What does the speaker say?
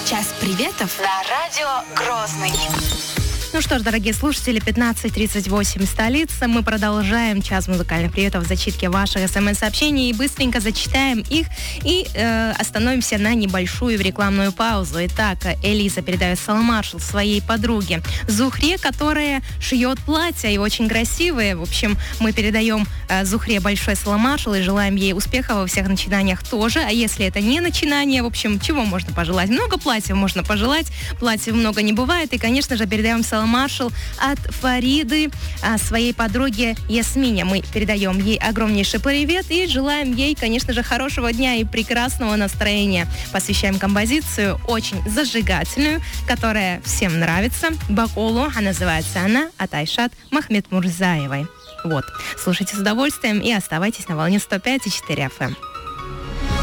Час приветов на радио Грозный. Ну что ж, дорогие слушатели, 15:38 столица. Мы продолжаем час музыкальных приветов в зачитке ваших СМС-сообщений и быстренько зачитаем их и остановимся на небольшую рекламную паузу. Итак, Элиза передает салам маршал своей подруге Зухре, которая шьет платья и очень красивые. В общем, мы передаем Зухре большой салам маршал и желаем ей успеха во всех начинаниях тоже. А если это не начинание, в общем, чего можно пожелать? Много платьев можно пожелать, платьев много не бывает. И, конечно же, передаем салам маршал от Фариды своей подруге Ясмине. Мы передаем ей огромнейший привет и желаем ей, конечно же, хорошего дня и прекрасного настроения. Посвящаем композицию очень зажигательную, которая всем нравится. Баколу, а называется она от Айшат Махметмурзаевой. Вот. Слушайте с удовольствием и оставайтесь на волне 105,4 FM.